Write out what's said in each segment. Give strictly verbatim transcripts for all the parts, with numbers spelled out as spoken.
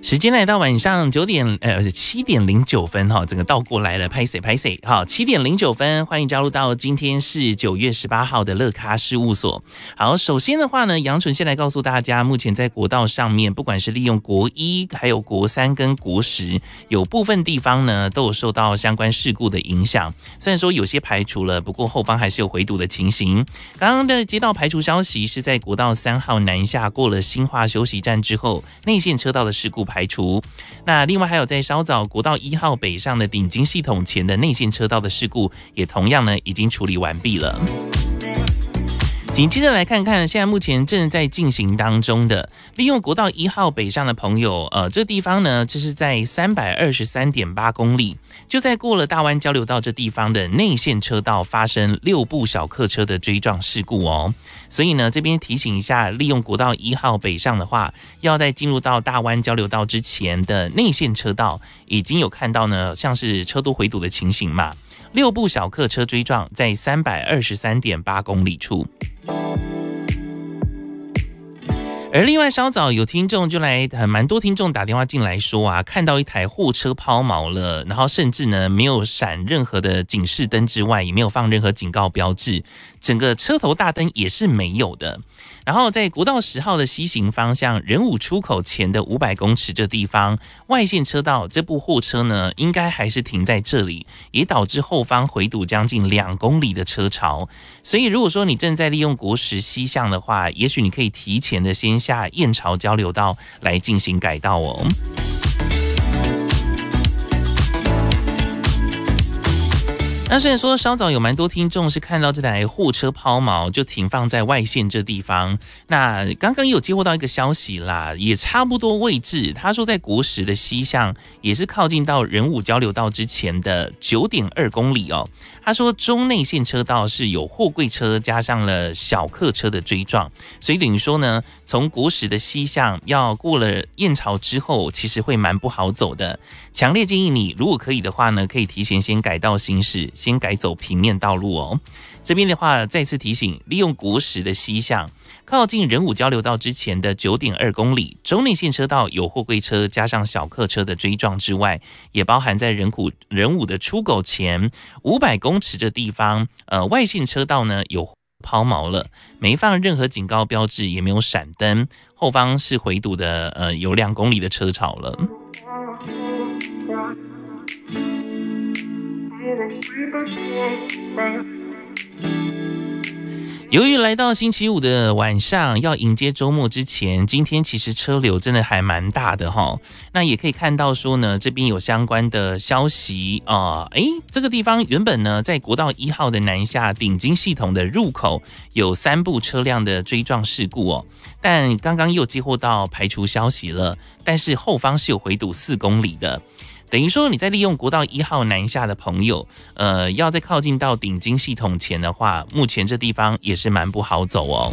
时间来到晚上九点呃七点零九分哈，整个倒过来了，拍谁拍谁好，七点零九分，欢迎加入到今天是九月十八号的乐咖事务所。好，首先的话呢，杨纯先来告诉大家，目前在国道上面，不管是利用国一、还有国三跟国十，有部分地方呢都有受到相关事故的影响。虽然说有些排除了，不过后方还是有回堵的情形。刚刚的接到排除消息，是在国道三号南下过了新化休息站之后，内线车道的事故排除。那另外还有在稍早国道一号北上的顶金系统前的内线车道的事故，也同样呢已经处理完毕了。紧接着来看看现在目前正在进行当中的利用国道一号北上的朋友，呃，这地方呢，这是在 三百二十三点八公里，就在过了大湾交流道这地方的内线车道发生六部小客车的追撞事故哦。所以呢，这边提醒一下，利用国道一号北上的话，要在进入到大湾交流道之前的内线车道，已经有看到呢，像是车多回堵的情形嘛。六部小客车追撞在 三百二十三点八公里处。而另外稍早有听众就来，很蛮多听众打电话进来说啊，看到一台货车抛锚了，然后甚至呢没有闪任何的警示灯之外，也没有放任何警告标志，整个车头大灯也是没有的。然后在国道十号的西行方向仁武出口前的五百公尺这地方，外线车道这部货车呢应该还是停在这里，也导致后方回堵将近两公里的车潮。所以如果说你正在利用国十西向的话，也许你可以提前的先下燕巢交流道来进行改道哦。那虽然说稍早有蛮多听众是看到这台货车抛锚就停放在外线这地方，那刚刚也有接获到一个消息啦，也差不多位置，他说在国十的西向，也是靠近到仁武交流道之前的 九点二公里哦。他说中内线车道是有货柜车加上了小客车的追撞，所以等于说呢，从国十的西向要过了燕巢之后，其实会蛮不好走的。强烈建议你，如果可以的话呢，可以提前先改道行驶，先改走平面道路哦。这边的话，再次提醒，利用国十的西向，靠近仁武交流道之前的 九点二公里，中内线车道有货柜车加上小客车的追撞之外，也包含在仁武仁武的出口前五百公尺这地方，呃，外线车道呢有抛锚了，没放任何警告标志，也没有闪灯，后方是回堵的，呃，有两公里的车潮了。由于来到星期五的晚上，要迎接周末之前，今天其实车流真的还蛮大的齁。那也可以看到说呢，这边有相关的消息啊，诶，这个地方原本呢，在国道一号的南下顶金系统的入口有三部车辆的追撞事故哦，但刚刚又接获到排除消息了，但是后方是有回堵四公里的。等于说你在利用国道一号南下的朋友，呃，要在靠近到顶金系统前的话，目前这地方也是蛮不好走哦。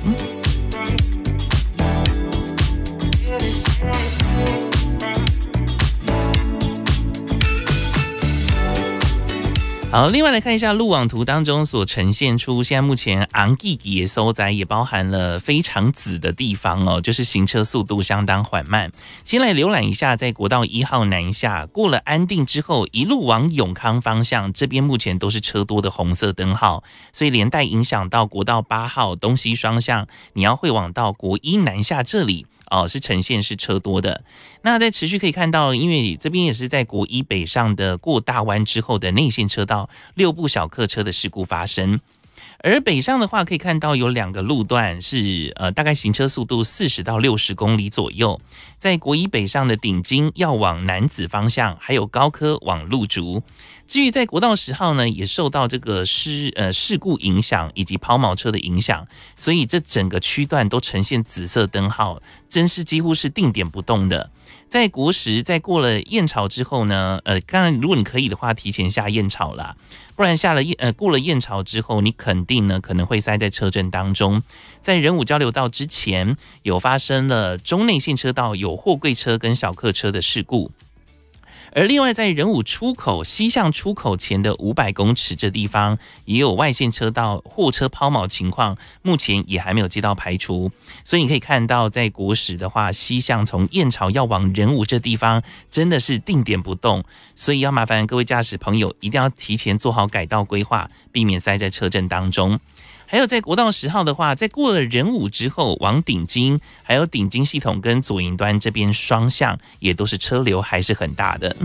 好，另外来看一下路网图当中所呈现出，现在目前昂记也收窄，也包含了非常紫的地方哦，就是行车速度相当缓慢。先来浏览一下，在国道一号南下过了安定之后，一路往永康方向，这边目前都是车多的红色灯号，所以连带影响到国道八号东西双向，你要会往到国一南下这里。哦，是呈现是车多的。那在持续可以看到，因为这边也是在国一北上的过大湾之后的内线车道，六部小客车的事故发生。而北上的话，可以看到有两个路段是呃大概行车速度四十到六十公里左右。在国一北上的顶金要往楠梓方向，还有高科往鹿竹。至于在国道十号呢，也受到这个事呃事故影响以及抛锚车的影响，所以这整个区段都呈现紫色灯号，真是几乎是定点不动的。在国十在过了燕巢之后呢，呃，当然如果你可以的话，提前下燕巢啦，不然下了呃过了燕巢之后，你肯定呢可能会塞在车阵当中。在仁武交流道之前，有发生了中内线车道有货柜车跟小客车的事故。 而另外在仁武出口西向出口前的五百公尺这地方，也有外线车道货车抛锚情况，目前也还没有接到排除。所以你可以看到，在国时的话，西向从燕巢要往仁武这地方，真的是定点不动，所以要麻烦各位驾驶朋友一定要提前做好改道规划，避免塞在车阵当中。还有在国道十号的话，在过了仁武之后，往顶金，还有顶金系统跟左营端这边双向，也都是车流还是很大的。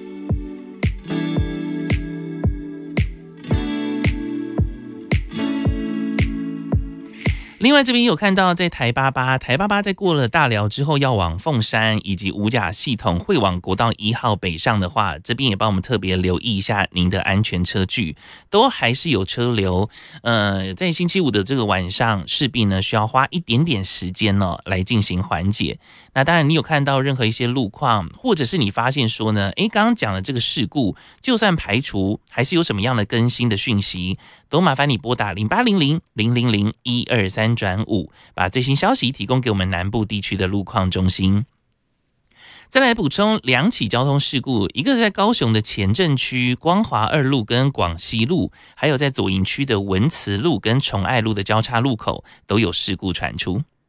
另外这边有看到在台八八，台八八在过了大寮之后要往凤山以及五甲系统会往国道一号北上的话，这边也帮我们特别留意一下您的安全车距，都还是有车流。呃，在星期五的这个晚上，势必呢需要花一点点时间哦来进行缓解。那当然，你有看到任何一些路况，或者是你发现说呢，诶，刚刚讲的这个事故，就算排除，还是有什么样的更新的讯息，都麻烦你拨打零八零零零零零一二三转五，把最新消息提供给我们南部地区的路况中心。再来补充两起交通事故，一个是在高雄的前镇区光华二路跟广西路，还有在左营区的文慈路跟崇爱路的交叉路口都有事故传出。